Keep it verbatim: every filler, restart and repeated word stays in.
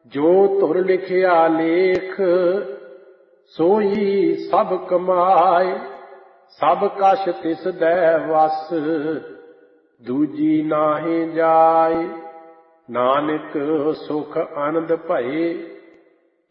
ਜੋ ਧੁਰ ਲਿਖਿਆ ਲੇਖ ਸੋਈ ਸਭ ਕਮਾਏ। ਸਭ ਕਛ ਤਿਸ ਦੈ ਵਸ ਦੂਜੀ ਨਾਹੀਂ ਜਾਏ। ਨਾਨਕ ਸੁਖ ਆਨੰਦ ਭਏ